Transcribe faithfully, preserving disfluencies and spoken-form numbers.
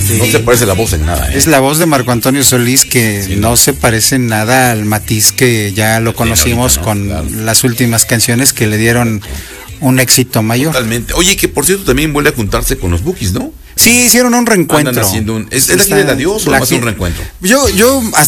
Sí. No se parece la voz en nada, ¿eh? Es la voz de Marco Antonio Solís, que sí, no, no se parece en nada al Matiz que ya lo conocimos sí, no, con claro. las últimas canciones que le dieron un éxito mayor. Totalmente. Oye, que por cierto también vuelve a juntarse con los Bukis, ¿no? Sí, hicieron un reencuentro. Un, ¿Es, ¿es la gira del adiós o más un reencuentro? Yo, yo